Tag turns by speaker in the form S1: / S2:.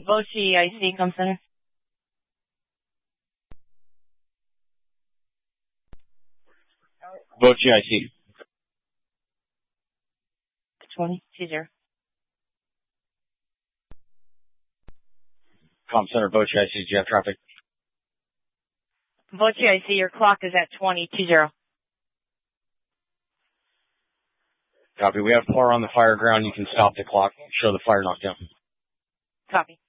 S1: Vochi IC, com center.
S2: Vochi IC.
S1: 2020.
S2: Com center, Vochi IC, do you have traffic?
S1: Vochi IC, your clock is at 2020.
S2: Copy. We have 4 on the fire ground. You can stop the clock. Show the fire knockdown.
S1: Copy.